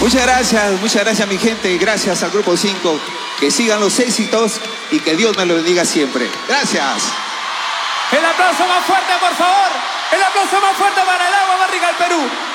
Muchas gracias mi gente, gracias al Grupo 5. Que sigan los éxitos y que Dios me lo bendiga siempre. Gracias. El aplauso más fuerte, por favor. El aplauso más fuerte para el Agua Barriga del Perú.